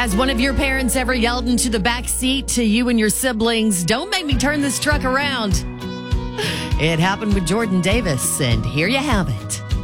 Has one of your parents ever yelled into the back seat to you and your siblings, "Don't make me turn this truck around"? It happened with Jordan Davis, and here you have it.